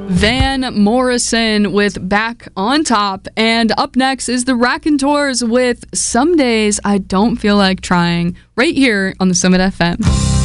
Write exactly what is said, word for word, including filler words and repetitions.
Van Morrison with Back on Top. And up next is the Raconteurs with Some Days I Don't Feel Like Trying, right here on the Summit F M.